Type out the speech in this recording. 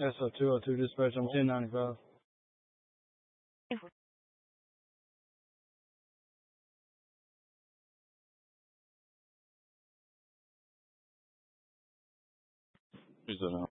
SO 202 dispatch, I'm 1095. Who's that now?